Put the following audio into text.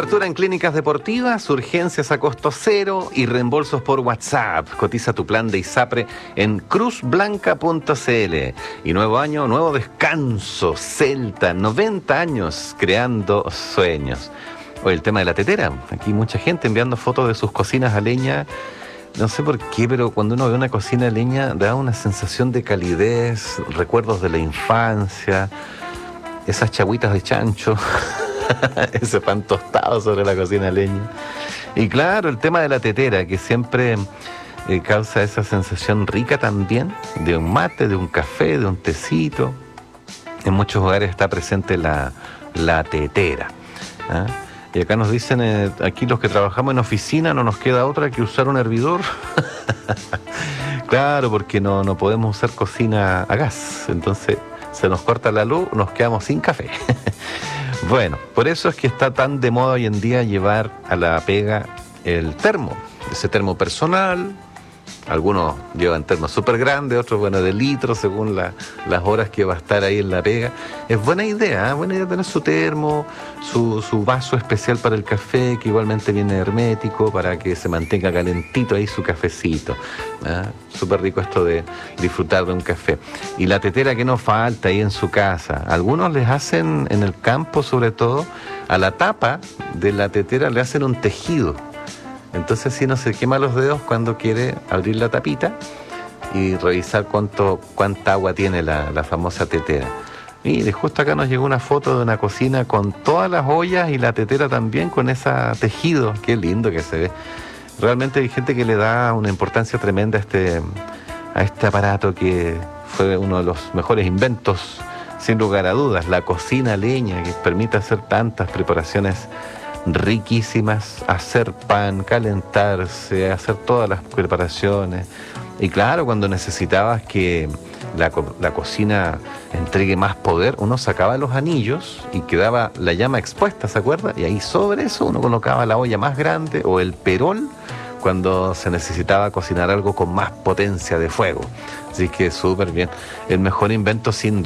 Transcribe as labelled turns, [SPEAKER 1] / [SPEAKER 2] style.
[SPEAKER 1] Cobertura en clínicas deportivas, urgencias a costo cero y reembolsos por WhatsApp. Cotiza tu plan de ISAPRE en cruzblanca.cl. Y nuevo año, nuevo descanso. Celta, 90 años creando sueños. Oye, el tema de la tetera. Aquí mucha gente enviando fotos de sus cocinas a leña. No sé por qué, pero cuando uno ve una cocina a leña da una sensación de calidez, recuerdos de la infancia, esas chagüitas de chancho. Ese pan tostado sobre la cocina a leña. Y claro, el tema de la tetera, que siempre causa esa sensación rica también, de un mate, de un café, de un tecito. En muchos hogares está presente la tetera, ¿ah? Y acá nos dicen, aquí los que trabajamos en oficina no nos queda otra que usar un hervidor. Claro, porque no podemos usar cocina a gas, entonces se nos corta la luz, nos quedamos sin café. Bueno, por eso es que está tan de moda hoy en día llevar a la pega el termo, ese termo personal. Algunos llevan termos súper grandes, otros, bueno, de litros, según las horas que va a estar ahí en la pega. Es buena idea tener su termo, su vaso especial para el café, que igualmente viene hermético, para que se mantenga calentito ahí su cafecito. Súper rico esto de disfrutar de un café. Y la tetera que no falta ahí en su casa. Algunos les hacen, en el campo sobre todo, a la tapa de la tetera le hacen un tejido. Entonces si no se quema los dedos cuando quiere abrir la tapita y revisar cuánta agua tiene la famosa tetera. Mire, justo acá nos llegó una foto de una cocina con todas las ollas y la tetera también con ese tejido. Qué lindo que se ve. Realmente hay gente que le da una importancia tremenda a este aparato que fue uno de los mejores inventos, sin lugar a dudas. La cocina a leña, que permite hacer tantas preparaciones riquísimas, hacer pan, calentarse, hacer todas las preparaciones. Y claro, cuando necesitabas que la cocina entregue más poder, uno sacaba los anillos y quedaba la llama expuesta, ¿se acuerda? Y ahí sobre eso uno colocaba la olla más grande o el perol cuando se necesitaba cocinar algo con más potencia de fuego. Así que súper bien. El mejor invento sin duda.